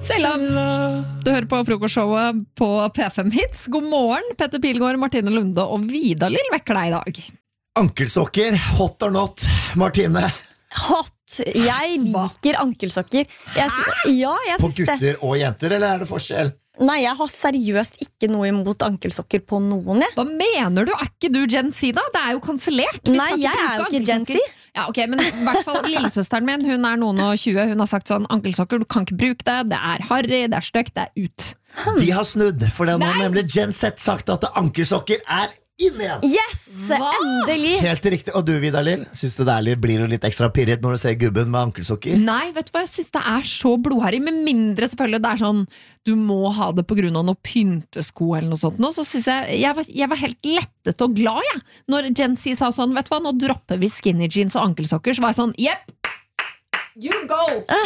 Silla, du hører på frokostshowet på P5 Hits. God morgen, Petter Pilgaard, Martine Lunde og Vidar-Lill vekker deg i dag. Ankelsokker, hot or not, Martine? Hot. Jeg liker ankelsokker. Jeg På synes det. gutter og jenter, eller det forskjell? Nei, jeg har seriøst ikke noe imot ankelsokker på noen, jeg. Hva mener du? Er ikke du Gen Z da? Det jo kansellert. Vi Nei, skal jeg bruke jo ikke Gen Z. ankelsokker. Ja, ok, men i hvert fall lillesøsteren min, hun noen og 20, hun har sagt sånn, ankelsokker, du kan ikke bruke det harry, det stygt, det ut. De har snudd, for det har Nei. nemlig Gen Z sagt at ankelsokker inn igjen. Yes, endelig. Helt riktig, og du Vidar-Lill, synes du blir du litt ekstra pirret når du ser gubben med ankelsokker? Nei, vet du hva, jeg synes det så blodharry, med mindre selvfølgelig det sånn, du må ha det på grunn av noe pyntesko eller noe sånt, så synes jeg var helt lettet og glad, jeg. Når Gen Z sa sånn, vet du hva, nå dropper vi skinny jeans og ankelsokker, så var jeg sånn, jepp, you go!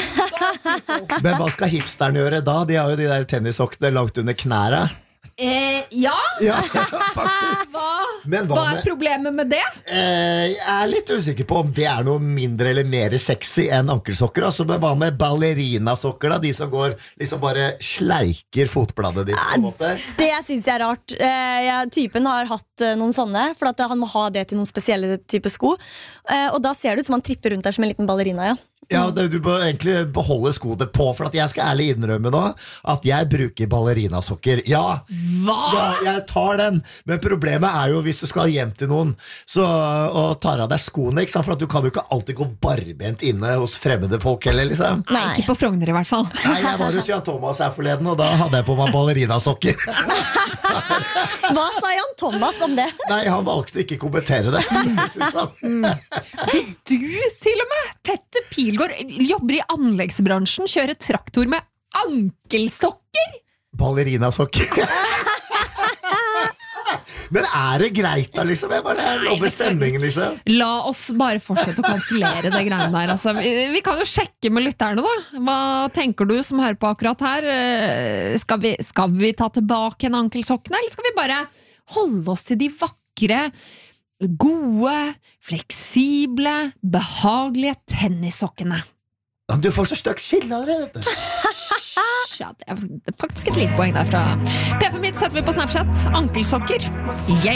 Men hva skal hipsterne gjøre da? De har jo de der tennissokkene langt under knæra. Ja, Ja, faktisk. Men hva problemet med det? Jeg litt usikker på om det noe mindre eller mer sexy enn ankelsokker. Altså, men hva med ballerinasokker da? De som går liksom bare sleiker fotbladet ditt på en måte. Det synes jeg rart. Typen har hatt noen sånne, for at han må ha det til noen spesielle type sko. Og da ser det ut som han tripper rundt der som en liten ballerina, ja. Ja, du bør egentlig beholde skoene på. For at jeg skal ærlig innrømme nå at jeg bruker ballerinasokker. Ja, Hva? ja, jeg tar den. Men problemet jo hvis du skal hjem til noen og tar av deg skoene, ikke sant? For at du kan jo ikke alltid gå barbent inne hos fremmede folk heller, liksom. Nei, ikke på Frogner i hvert fall. Nei, jeg var hos Jan Thomas her forleden, og da hadde jeg på meg ballerinasokker. Hva sa Jan Thomas om det? Nei, han valgte å ikke kommentere det, synes han. Du til og med, Petter Pilgaard, jobber i anleggsbransjen, kjører traktor med ankelsokker. Ballerinasokker. Men det greit da, liksom? Jeg bare lobber stemningen, liksom. La oss bare fortsette å kansellere det greiene der. Altså, vi kan jo sjekke med lytterne da. Hva tenker du som hører på akkurat her? Skal vi ta tilbake en ankelsokkene, eller skal vi bare holde oss til de vakre, gode, fleksible, behagelige tennissokkene? Du får så støkt skille av det, vet du. Ja, det faktisk et lite poeng der fra P5 Hits setter vi på Snapchat. Ankelsokker.